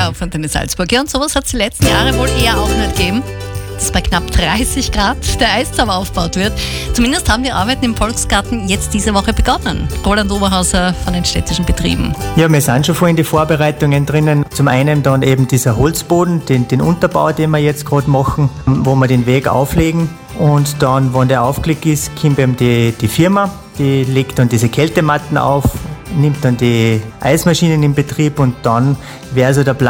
Fontäne Salzburg. Ja, und sowas hat es die letzten Jahre wohl eher auch nicht gegeben, dass bei knapp 30 Grad der Eiszaun aufgebaut wird. Zumindest haben die Arbeiten im Volksgarten jetzt diese Woche begonnen. Roland Oberhauser von den städtischen Betrieben. Ja, wir sind schon voll in die Vorbereitungen drinnen. Zum einen dann eben dieser Holzboden, den Unterbau, den wir jetzt gerade machen, wo wir den Weg auflegen. Und dann, wenn der aufgelegt ist, kommt eben die Firma, die legt dann diese Kältematten auf, nimmt dann die Eismaschinen in Betrieb und dann wäre so der Plan,